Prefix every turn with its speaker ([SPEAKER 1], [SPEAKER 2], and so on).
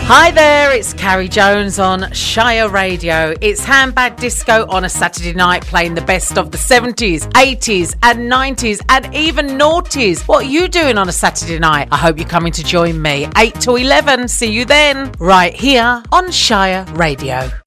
[SPEAKER 1] Hi there, it's Carrie Jones on Shire Radio. It's Handbag Disco on a Saturday night, playing the best of the 70s, 80s and 90s and even noughties. What are you doing on a Saturday night? I hope you're coming to join me. 8 to 11. See you then, right here on Shire Radio.